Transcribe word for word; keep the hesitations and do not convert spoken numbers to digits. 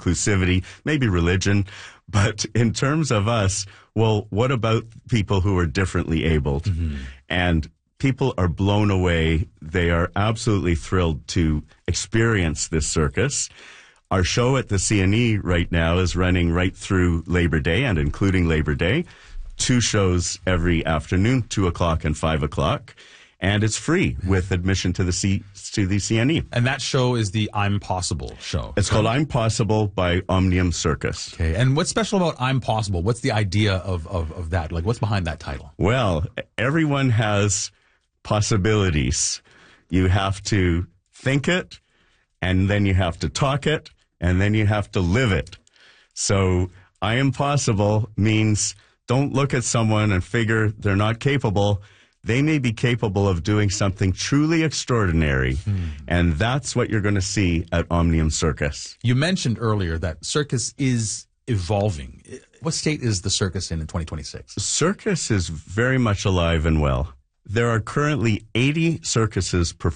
inclusivity, maybe religion. But in terms of us, well, what about people who are differently abled? Mm-hmm. And people are blown away. They are absolutely thrilled to experience this circus. Our show at the C N E right now is running right through Labor Day and including Labor Day. Two shows every afternoon, two o'clock and five o'clock. And it's free with admission to the C to the C N E. And that show is the I'm Possible show. It's called I'm Possible by Omnium Circus. Okay. And what's special about I'm Possible? What's the idea of, of, of that? Like, what's behind that title? Well, everyone has possibilities. You have to think it, and then you have to talk it, and then you have to live it. So I Am Possible means don't look at someone and figure they're not capable. They may be capable of doing something truly extraordinary, hmm. and that's what you're going to see at Omnium Circus. You mentioned earlier that circus is evolving. What state is the circus in in twenty twenty-six? Circus is very much alive and well. There are currently eighty circuses performing